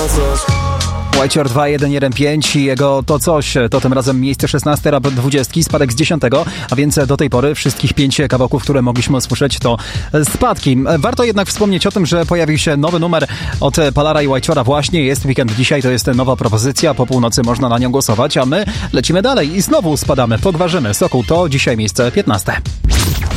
coś. Whiteshore 2115 i jego To Coś, to tym razem miejsce 16 rap 20, spadek z 10, a więc do tej pory wszystkich 5 kawałków, które mogliśmy usłyszeć, to spadki. Warto jednak wspomnieć o tym, że pojawił się nowy numer od Palara i Whiteshore'a. Właśnie jest weekend dzisiaj, to jest nowa propozycja, po północy można na nią głosować, a my lecimy dalej i znowu spadamy, pogwarzymy. Sokół to dzisiaj miejsce 15.